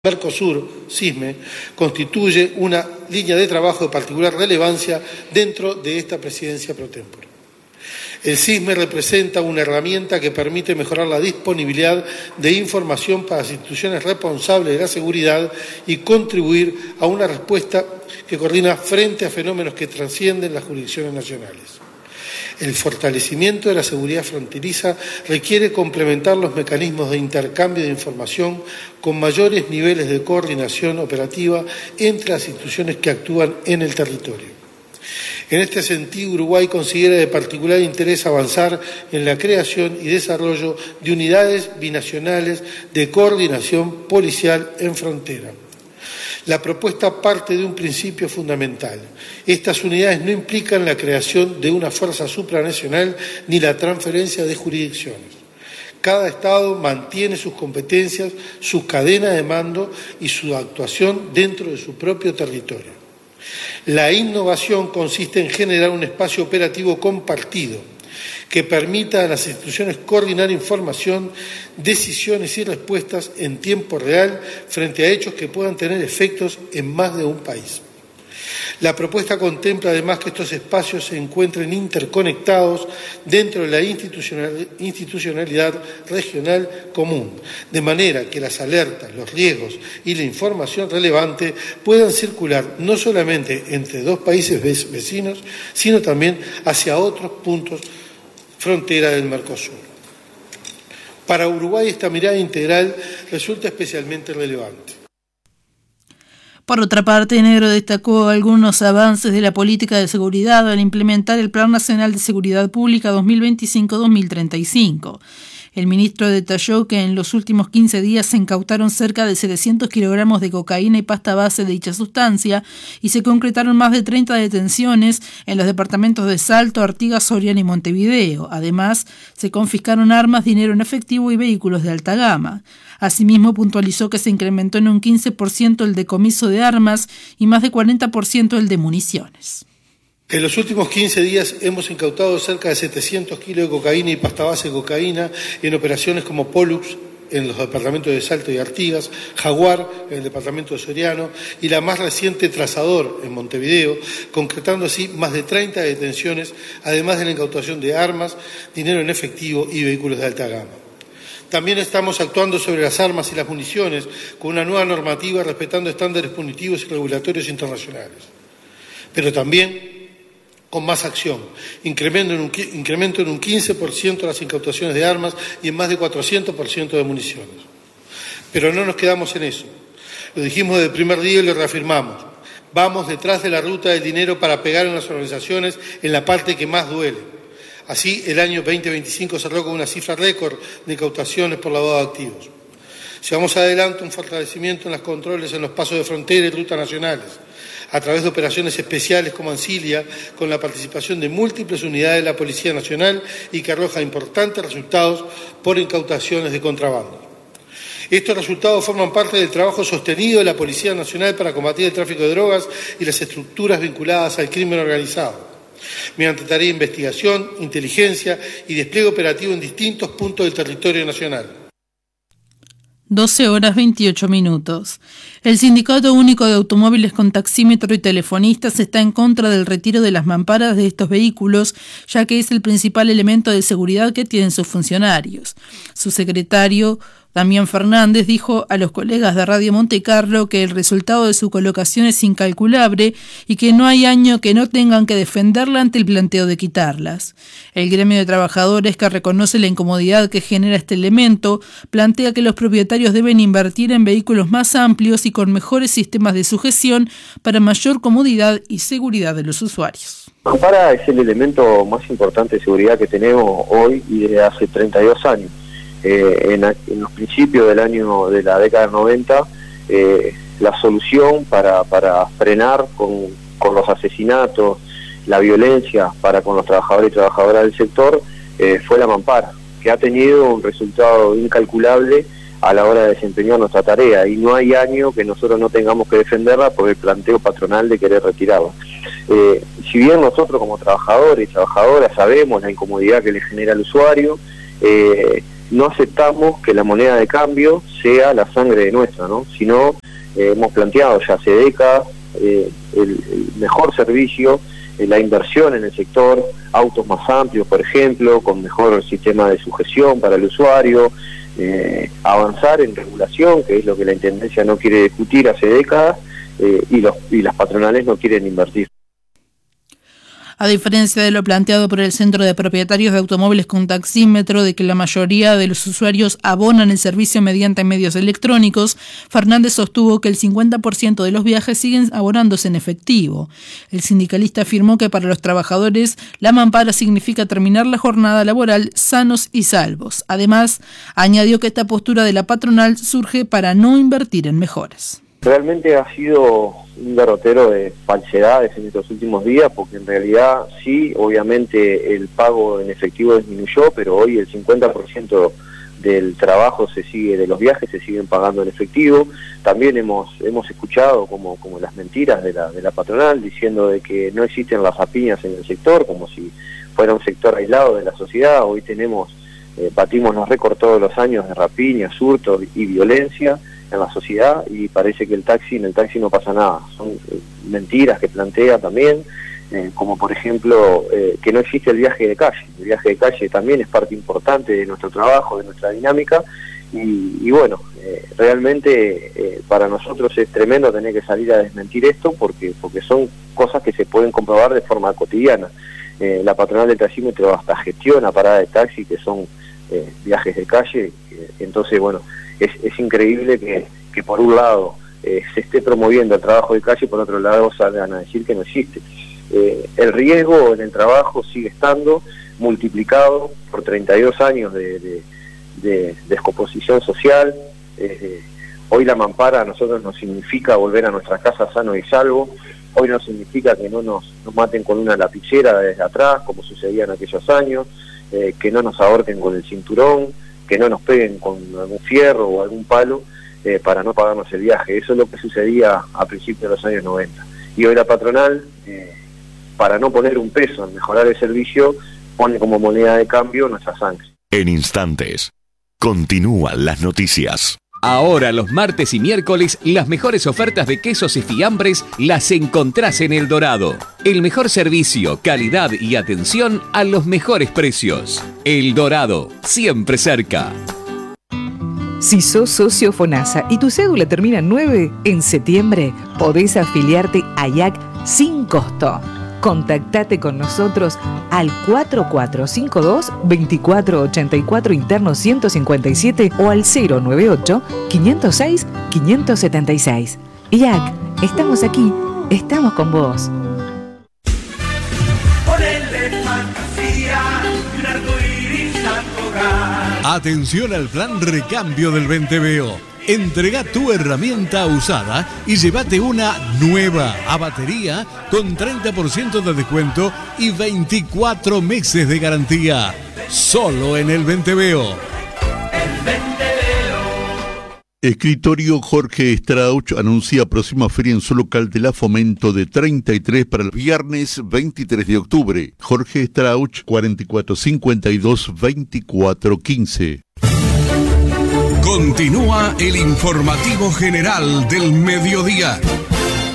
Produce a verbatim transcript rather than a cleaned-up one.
Mercosur, CISME, constituye una línea de trabajo de particular relevancia dentro de esta presidencia pro tempore. El CISME representa una herramienta que permite mejorar la disponibilidad de información para las instituciones responsables de la seguridad y contribuir a una respuesta que coordina frente a fenómenos que trascienden las jurisdicciones nacionales. El fortalecimiento de la seguridad fronteriza requiere complementar los mecanismos de intercambio de información con mayores niveles de coordinación operativa entre las instituciones que actúan en el territorio. En este sentido, Uruguay considera de particular interés avanzar en la creación y desarrollo de unidades binacionales de coordinación policial en frontera. La propuesta parte de un principio fundamental. Estas unidades no implican la creación de una fuerza supranacional ni la transferencia de jurisdicciones. Cada Estado mantiene sus competencias, su cadena de mando y su actuación dentro de su propio territorio. La innovación consiste en generar un espacio operativo compartido que permita a las instituciones coordinar información, decisiones y respuestas en tiempo real frente a hechos que puedan tener efectos en más de un país. La propuesta contempla además que estos espacios se encuentren interconectados dentro de la institucionalidad regional común, de manera que las alertas, los riesgos y la información relevante puedan circular no solamente entre dos países vecinos, sino también hacia otros puntos frontera del Mercosur. Para Uruguay esta mirada integral resulta especialmente relevante. Por otra parte, Negro destacó algunos avances de la política de seguridad al implementar el Plan Nacional de Seguridad Pública dos mil veinticinco a dos mil treinta y cinco. El ministro detalló que en los últimos quince días se incautaron cerca de setecientos kilogramos de cocaína y pasta base de dicha sustancia y se concretaron más de treinta detenciones en los departamentos de Salto, Artigas, Soriano y Montevideo. Además, se confiscaron armas, dinero en efectivo y vehículos de alta gama. Asimismo, puntualizó que se incrementó en un quince por ciento el decomiso de armas y más de cuarenta por ciento el de municiones. En los últimos quince días hemos incautado cerca de setecientos kilos de cocaína y pasta base de cocaína en operaciones como Pollux en los departamentos de Salto y Artigas, Jaguar en el departamento de Soriano y la más reciente Trazador en Montevideo, concretando así más de treinta detenciones, además de la incautación de armas, dinero en efectivo y vehículos de alta gama. También estamos actuando sobre las armas y las municiones con una nueva normativa respetando estándares punitivos y regulatorios internacionales. Pero también con más acción, incremento en, un, incremento en un quince por ciento las incautaciones de armas y en más de cuatrocientos por ciento de municiones. Pero no nos quedamos en eso. Lo dijimos desde el primer día y lo reafirmamos. Vamos detrás de la ruta del dinero para pegar en las organizaciones en la parte que más duele. Así, el año veinte veinticinco cerró con una cifra récord de incautaciones por lavado de activos. Llevamos adelante un fortalecimiento en los controles en los pasos de frontera y rutas nacionales, a través de operaciones especiales como Ancilia, con la participación de múltiples unidades de la Policía Nacional y que arroja importantes resultados por incautaciones de contrabando. Estos resultados forman parte del trabajo sostenido de la Policía Nacional para combatir el tráfico de drogas y las estructuras vinculadas al crimen organizado, mediante tarea de investigación, inteligencia y despliegue operativo en distintos puntos del territorio nacional. doce horas veintiocho minutos. El Sindicato Único de Automóviles con Taxímetro y Telefonistas está en contra del retiro de las mamparas de estos vehículos, ya que es el principal elemento de seguridad que tienen sus funcionarios. Su secretario, Damián Fernández, dijo a los colegas de Radio Monte Carlo que el resultado de su colocación es incalculable y que no hay año que no tengan que defenderla ante el planteo de quitarlas. El gremio de trabajadores, que reconoce la incomodidad que genera este elemento, plantea que los propietarios deben invertir en vehículos más amplios y con mejores sistemas de sujeción para mayor comodidad y seguridad de los usuarios. La mampara es el elemento más importante de seguridad que tenemos hoy y desde hace treinta y dos años. Eh, en, en los principios del año de la década del noventa, eh, la solución para, para frenar con, con los asesinatos, la violencia para con los trabajadores y trabajadoras del sector eh, fue la mampara, que ha tenido un resultado incalculable a la hora de desempeñar nuestra tarea, y no hay año que nosotros no tengamos que defenderla por el planteo patronal de querer retirarla. Eh, si bien nosotros como trabajadores y trabajadoras sabemos la incomodidad que le genera al usuario, eh, no aceptamos que la moneda de cambio sea la sangre nuestra, ¿no? Sino eh, hemos planteado ya hace décadas eh, el, el mejor servicio, eh, la inversión en el sector, autos más amplios, por ejemplo, con mejor sistema de sujeción para el usuario, eh, avanzar en regulación, que es lo que la Intendencia no quiere discutir hace décadas, eh, y, los, y las patronales no quieren invertir. A diferencia de lo planteado por el Centro de Propietarios de Automóviles con Taxímetro, de que la mayoría de los usuarios abonan el servicio mediante medios electrónicos, Fernández sostuvo que el cincuenta por ciento de los viajes siguen abonándose en efectivo. El sindicalista afirmó que para los trabajadores la mampara significa terminar la jornada laboral sanos y salvos. Además, añadió que esta postura de la patronal surge para no invertir en mejoras. Realmente ha sido un derrotero de falsedades en estos últimos días, porque en realidad sí, obviamente el pago en efectivo disminuyó, pero hoy el cincuenta por ciento del trabajo se sigue, de los viajes se siguen pagando en efectivo. También hemos hemos escuchado como como las mentiras de la de la patronal diciendo de que no existen las rapiñas en el sector, como si fuera un sector aislado de la sociedad. Hoy tenemos, eh, batimos los récords todos los años de rapiñas, hurtos y violencia en la sociedad, y parece que el taxi, en el taxi no pasa nada. Son eh, mentiras que plantea también, eh, como por ejemplo eh, que no existe el viaje de calle. El viaje de calle también es parte importante de nuestro trabajo, de nuestra dinámica, y, y bueno, eh, realmente eh, para nosotros es tremendo tener que salir a desmentir esto, porque porque son cosas que se pueden comprobar de forma cotidiana. Eh, la patronal del taxímetro hasta gestiona paradas de taxi que son eh, viajes de calle, eh, entonces bueno, Es, es increíble que, que por un lado eh, se esté promoviendo el trabajo de calle y por otro lado salgan a decir que no existe. Eh, el riesgo en el trabajo sigue estando multiplicado por treinta y dos años de, de, de descomposición social. Eh, hoy la mampara a nosotros nos significa volver a nuestra casa sano y salvo. Hoy no significa que no nos, nos maten con una lapicera desde atrás, como sucedía en aquellos años, eh, que no nos ahorquen con el cinturón, que no nos peguen con algún fierro o algún palo eh, para no pagarnos el viaje. Eso es lo que sucedía a principios de los años noventa. Y hoy la patronal, eh, para no poner un peso en mejorar el servicio, pone como moneda de cambio nuestra sangre. En instantes, continúan las noticias. Ahora, los martes y miércoles, las mejores ofertas de quesos y fiambres las encontrás en El Dorado. El mejor servicio, calidad y atención a los mejores precios. El Dorado, siempre cerca. Si sos socio FONASA y tu cédula termina en nueve, en septiembre podés afiliarte a I A C sin costo. Contactate con nosotros al cuatro cuatro cinco dos, dos cuatro ocho cuatro interno ciento cincuenta y siete o al cero nueve ocho, quinientos seis, quinientos setenta y seis. I A C, estamos aquí, estamos con vos. Atención al plan recambio del Venteveo. Entrega tu herramienta usada y llévate una nueva a batería con treinta por ciento de descuento y veinticuatro meses de garantía. Solo en el Venteveo. El Venteveo. Escritorio Jorge Strauch anuncia próxima feria en su local de la Fomento de treinta y tres para el viernes veintitrés de octubre. Jorge Strauch, cuarenta y cuatro cincuenta y dos, veinticuatro quince. Continúa el informativo general del mediodía.